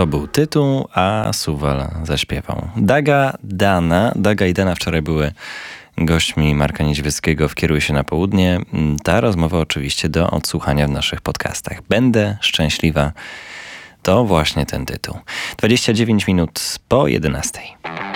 To był tytuł, a Suwal zaśpiewał. Daga i Dana wczoraj były gośćmi Marka Niedźwieckiego w Kieruj się na południe. Ta rozmowa oczywiście do odsłuchania w naszych podcastach. Będę szczęśliwa. To właśnie ten tytuł. 29 minut po 11.